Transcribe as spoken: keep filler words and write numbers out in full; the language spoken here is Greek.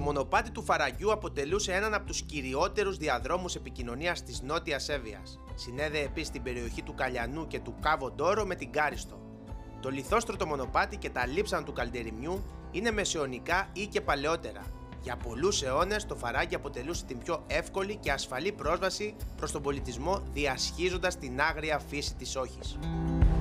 μονοπάτι του Φαραγγιού αποτελούσε έναν από τους κυριότερους διαδρόμους επικοινωνίας της Νότιας Εύβοιας. Συνέδεε επίσης την περιοχή του Καλιανού και του Κάβο Ντόρο με την Κάριστο. Το λιθόστρωτο μονοπάτι και τα λείψανα του Καλντεριμιού είναι μεσαιωνικά ή και παλαιότερα. Για πολλούς αιώνες το Φαράγγι αποτελούσε την πιο εύκολη και ασφαλή πρόσβαση προς τον πολιτισμό, διασχίζοντας την άγρια φύση της όχης.